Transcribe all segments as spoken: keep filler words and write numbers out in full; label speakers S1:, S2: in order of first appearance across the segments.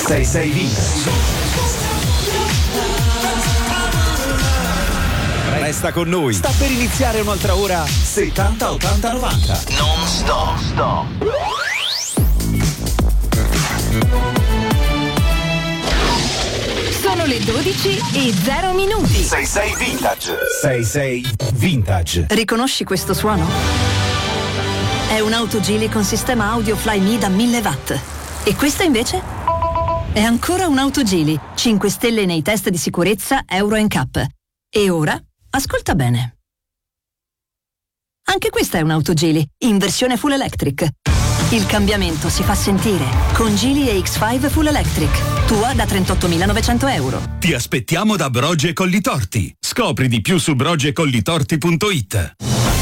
S1: sei sei Vintage. Resta con noi. Sta per iniziare un'altra ora settanta ottanta novanta. Non stop. Stop.
S2: Sono le dodici e zero minuti.
S1: sei sei Vintage. sei sei Vintage.
S2: Riconosci questo suono? È un'auto Geely con sistema audio Flyme da mille watt. E questa invece? È ancora un'auto Geely, cinque stelle nei test di sicurezza Euro N C A P. E ora? Ascolta bene. Anche questa è un'auto Geely, in versione full electric. Il cambiamento si fa sentire con Geely A X cinque Full Electric, tua da trentottomilanovecento euro.
S3: Ti aspettiamo da Broge Collitorti. Scopri di più su broge collitorti punto it.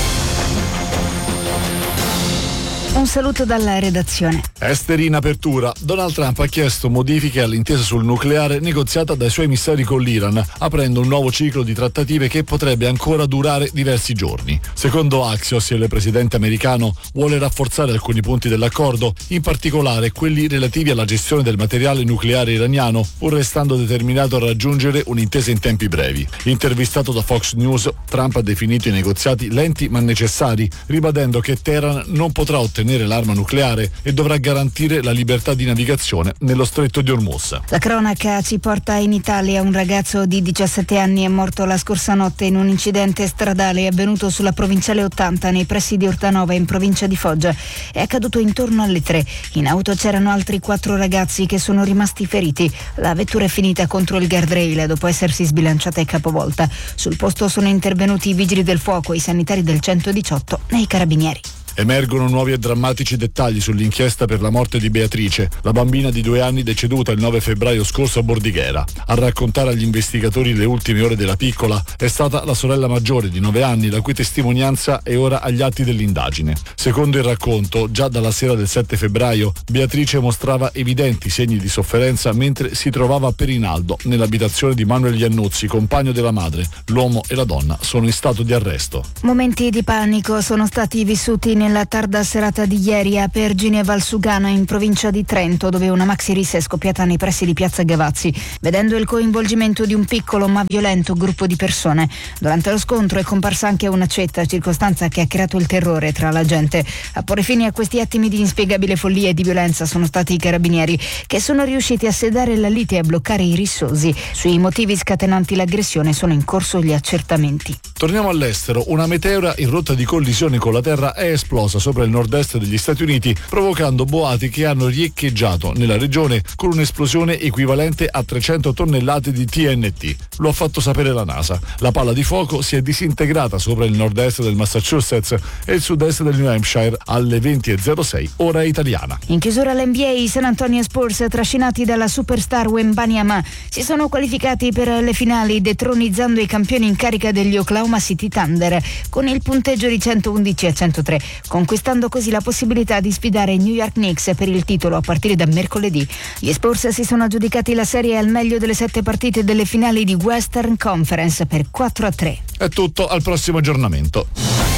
S4: Un saluto dalla redazione.
S5: Esteri in apertura. Donald Trump ha chiesto modifiche all'intesa sul nucleare negoziata dai suoi emissari con l'Iran, aprendo un nuovo ciclo di trattative che potrebbe ancora durare diversi giorni. Secondo Axios, il presidente americano vuole rafforzare alcuni punti dell'accordo, in particolare quelli relativi alla gestione del materiale nucleare iraniano, pur restando determinato a raggiungere un'intesa in tempi brevi. Intervistato da Fox News, Trump ha definito i negoziati lenti ma necessari, ribadendo che Teheran non potrà ottenere l'arma nucleare e dovrà garantire la libertà di navigazione nello stretto di Hormuz.
S4: La cronaca ci porta in Italia. Un ragazzo di diciassette anni è morto la scorsa notte in un incidente stradale avvenuto sulla provinciale ottanta nei pressi di Ortanova in provincia di Foggia. È accaduto intorno alle tre. In auto c'erano altri quattro ragazzi che sono rimasti feriti. La vettura è finita contro il guardrail dopo essersi sbilanciata e capovolta. Sul posto sono intervenuti i vigili del fuoco, i sanitari del centodiciotto e i carabinieri.
S5: Emergono nuovi e drammatici dettagli sull'inchiesta per la morte di Beatrice, la bambina di due anni deceduta il nove febbraio scorso a Bordighera. A raccontare agli investigatori le ultime ore della piccola è stata la sorella maggiore di nove anni, la cui testimonianza è ora agli atti dell'indagine. Secondo il racconto, già dalla sera del sette febbraio, Beatrice mostrava evidenti segni di sofferenza mentre si trovava a Perinaldo, nell'abitazione di Manuel Iannuzzi, compagno della madre. L'uomo e la donna sono in stato di arresto.
S4: Momenti di panico sono stati vissuti nel Nella tarda serata di ieri a Pergine Valsugana in provincia di Trento, dove una maxi rissa è scoppiata nei pressi di piazza Gavazzi, vedendo il coinvolgimento di un piccolo ma violento gruppo di persone. Durante lo scontro è comparsa anche una cetta, circostanza che ha creato il terrore tra la gente. A porre fine a questi attimi di inspiegabile follia e di violenza sono stati i carabinieri, che sono riusciti a sedare la lite e a bloccare i rissosi. Sui motivi scatenanti l'aggressione sono in corso gli accertamenti.
S5: Torniamo all'estero. Una meteora in rotta di collisione con la Terra è esplosa sopra il nord-est degli Stati Uniti, provocando boati che hanno riecheggiato nella regione con un'esplosione equivalente a trecento tonnellate di T N T. Lo ha fatto sapere la NASA. La palla di fuoco si è disintegrata sopra il nord-est del Massachusetts e il sud-est del New Hampshire alle venti e zero sei ora italiana.
S4: In chiusura all'N B A, i San Antonio Spurs, trascinati dalla superstar Wembanyama, si sono qualificati per le finali, detronizzando i campioni in carica degli Oklahoma City Thunder con il punteggio di centoundici a centotré, conquistando così la possibilità di sfidare i New York Knicks per il titolo a partire da mercoledì. Gli Spurs si sono aggiudicati la serie al meglio delle sette partite delle finali di Western Conference per quattro a tre.
S5: È tutto, al prossimo aggiornamento.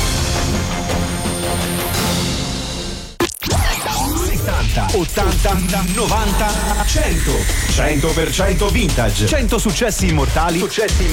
S1: settanta, ottanta, novanta, cento. cento per cento Vintage. cento successi immortali. Successi